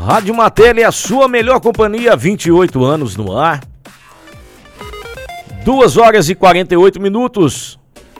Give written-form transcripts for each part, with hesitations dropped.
Rádio Matéria, a sua melhor companhia, 28 anos no ar. 2 horas e 48 minutos.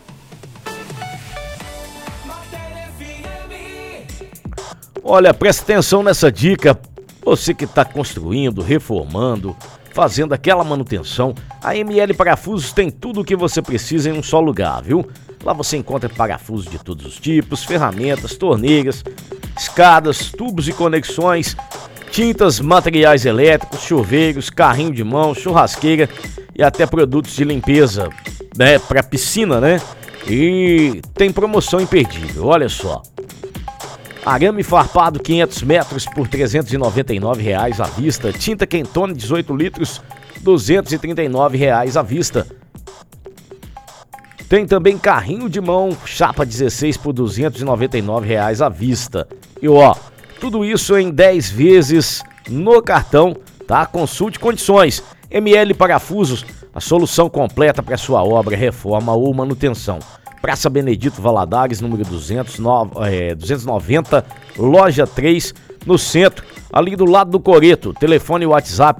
Olha, presta atenção nessa dica. Você que está construindo, reformando, fazendo aquela manutenção, a ML Parafusos tem tudo o que você precisa em um só lugar, viu? Lá você encontra parafusos de todos os tipos, ferramentas, torneiras, escadas, tubos e conexões, tintas, materiais elétricos, chuveiros, carrinho de mão, churrasqueira e até produtos de limpeza, né, para piscina, né? E tem promoção imperdível, olha só. Arame farpado 500 metros por R$ 399 à vista. Tinta Quentone 18 litros, R$ 239 à vista. Tem também carrinho de mão, chapa 16 por R$ 299 à vista. E ó, tudo isso em 10 vezes no cartão, tá? Consulte condições. ML Parafusos, a solução completa para sua obra, reforma ou manutenção. Praça Benedito Valadares, número 290, loja 3, no centro, ali do lado do Coreto. Telefone WhatsApp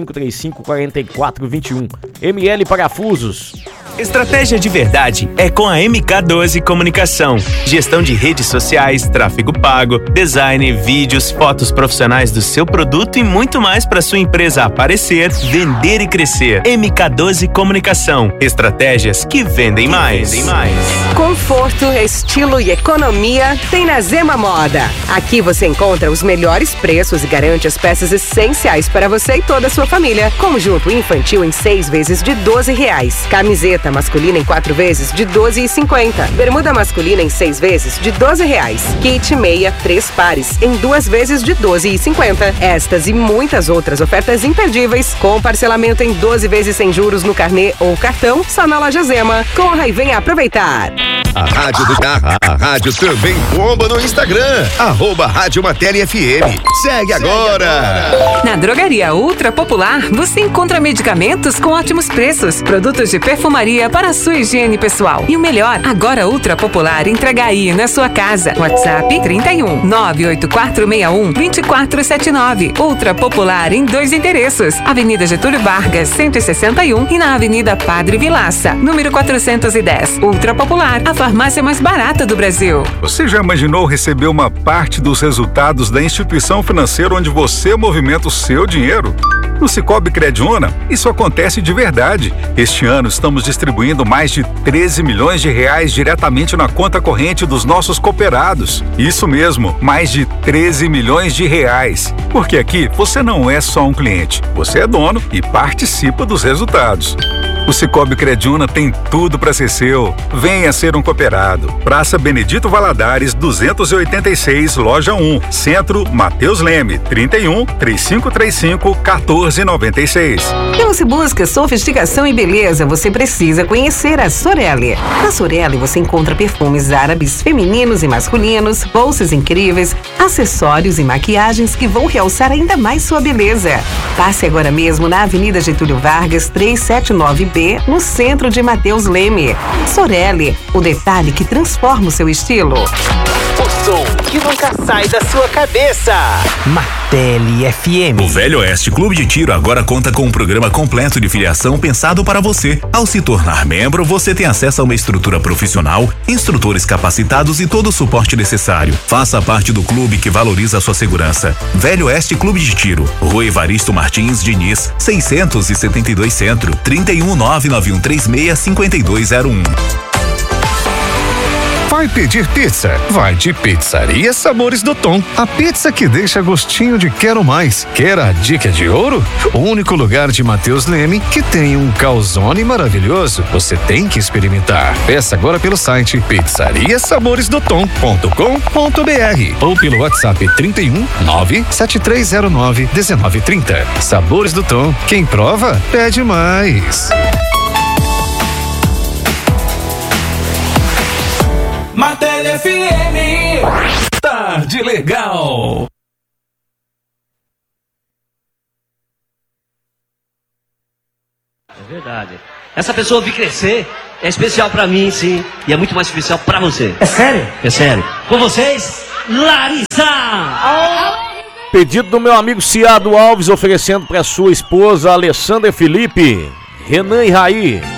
3535-4421. ML Parafusos. Estratégia de verdade é com a MK12 Comunicação. Gestão de redes sociais, tráfego pago, design, vídeos, fotos profissionais do seu produto e muito mais para sua empresa aparecer, vender e crescer. MK12 Comunicação. Estratégias que vendem mais. Conforto, estilo e economia tem na Zema Moda. Aqui você encontra os melhores preços e garante as peças essenciais para você e toda a sua família. Conjunto infantil em 6 vezes de R$12. Camiseta masculina em 4 vezes de R$12,50. Bermuda masculina em 6 vezes de R$12. Kit meia 3 pares em 2 vezes de R$12,50. Estas e muitas outras ofertas imperdíveis com parcelamento em 12 vezes sem juros no carnê ou cartão só na loja Zema. Corra e venha aproveitar. A rádio também bomba no Instagram, @Rádio Matéria FM. Segue agora. Na Drogaria Ultra Popular, você encontra medicamentos com ótimos preços, produtos de perfumaria para a sua higiene pessoal. E o melhor, agora Ultra Popular entrega aí na sua casa. WhatsApp 31 98461 2479. Ultra Popular em 2 endereços. Avenida Getúlio Vargas, 161 e na Avenida Padre Vilaça, número 410. Ultra Popular, a farmácia mais barata do Brasil. Você já imaginou receber uma parte dos resultados da instituição financeira onde você movimenta o seu dinheiro? No Sicoob Crediúna, isso acontece de verdade. Este ano estamos distribuindo mais de 13 milhões de reais diretamente na conta corrente dos nossos cooperados. Isso mesmo, mais de 13 milhões de reais. Porque aqui você não é só um cliente, você é dono e participa dos resultados. O Sicoob Crediúna tem tudo para ser seu. Venha ser um cooperado. Praça Benedito Valadares, 286, loja 1, Centro, Matheus Leme, 31 3535 1496. Se você busca sofisticação e beleza, você precisa conhecer a Sorelle. Na Sorelle você encontra perfumes árabes, femininos e masculinos, bolsas incríveis, acessórios e maquiagens que vão realçar ainda mais sua beleza. Passe agora mesmo na Avenida Getúlio Vargas, 379B, no centro de Matheus Leme. Sorelle, o detalhe que transforma o seu estilo. O som que nunca sai da sua cabeça. Matéria FM. O Velho Oeste Clube de Tiro agora conta com um programa completo de filiação pensado para você. Ao se tornar membro, você tem acesso a uma estrutura profissional, instrutores capacitados e todo o suporte necessário. Faça parte do clube que valoriza a sua segurança. Velho Oeste Clube de Tiro, Rua Evaristo Martins Diniz, 672 Centro, 31 99136 5201. Vai pedir pizza? Vai de Pizzaria Sabores do Tom. A pizza que deixa gostinho de quero mais. Quer a dica de ouro? O único lugar de Matheus Leme que tem um calzone maravilhoso. Você tem que experimentar. Peça agora pelo site pizzariasaboresdotom.com.br ou pelo WhatsApp 31 97309 1930. Sabores do Tom. Quem prova, pede mais. Matéria FM. Tarde legal. É verdade. Essa pessoa vir crescer é especial pra mim, sim. E é muito mais especial pra você. É sério? É sério. Com vocês, Larissa! Pedido do meu amigo Ciado Alves, oferecendo para sua esposa Alessandra Felipe, Renan e Raí.